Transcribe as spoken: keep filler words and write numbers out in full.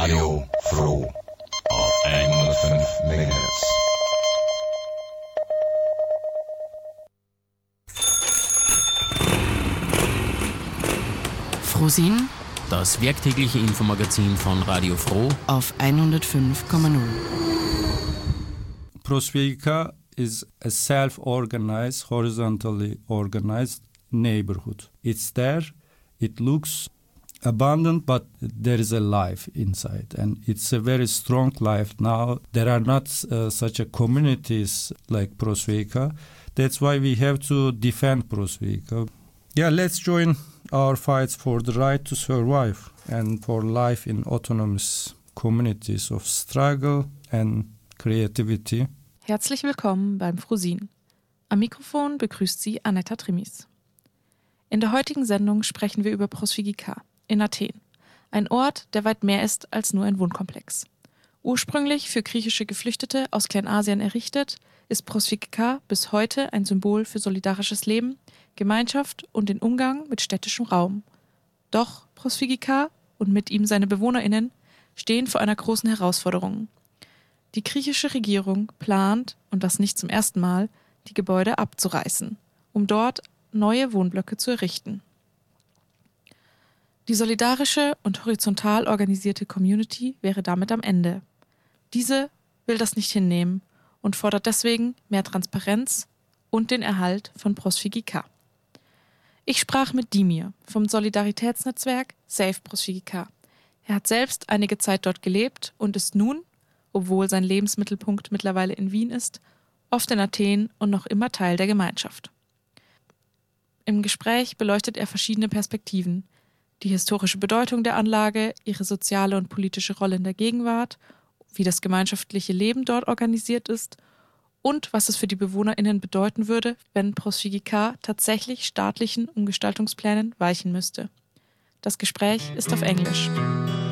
Radio Froh auf hundertfünf Megahertz. Frohsinn, das werktägliche Infomagazin von Radio Froh auf hundertfünf Komma null. Prosvigika is a self-organized, horizontally organized neighborhood. It's there, it looks abundant, but there is a life inside, and it's a very strong life now. There are not uh, such a communities like Prosvigika. That's why we have to defend Prosvigika. Yeah, let's join our fights for the right to survive and for life in autonomous communities of struggle and creativity. Herzlich willkommen beim Frohsinn. Am Mikrofon begrüßt Sie Anetta Trimis. In der heutigen Sendung sprechen wir über Prosvigika in Athen. Ein Ort, der weit mehr ist als nur ein Wohnkomplex. Ursprünglich für griechische Geflüchtete aus Kleinasien errichtet, ist Prosvigika bis heute ein Symbol für solidarisches Leben, Gemeinschaft und den Umgang mit städtischem Raum. Doch Prosvigika und mit ihm seine BewohnerInnen stehen vor einer großen Herausforderung. Die griechische Regierung plant, und das nicht zum ersten Mal, die Gebäude abzureißen, um dort neue Wohnblöcke zu errichten. Die solidarische und horizontal organisierte Community wäre damit am Ende. Diese will das nicht hinnehmen und fordert deswegen mehr Transparenz und den Erhalt von Prosvigika. Ich sprach mit Dimir vom Solidaritätsnetzwerk Save Prosvigika. Er hat selbst einige Zeit dort gelebt und ist nun, obwohl sein Lebensmittelpunkt mittlerweile in Wien ist, oft in Athen und noch immer Teil der Gemeinschaft. Im Gespräch beleuchtet er verschiedene Perspektiven: die historische Bedeutung der Anlage, ihre soziale und politische Rolle in der Gegenwart, wie das gemeinschaftliche Leben dort organisiert ist und was es für die BewohnerInnen bedeuten würde, wenn Prosvigika tatsächlich staatlichen Umgestaltungsplänen weichen müsste. Das Gespräch ist auf Englisch.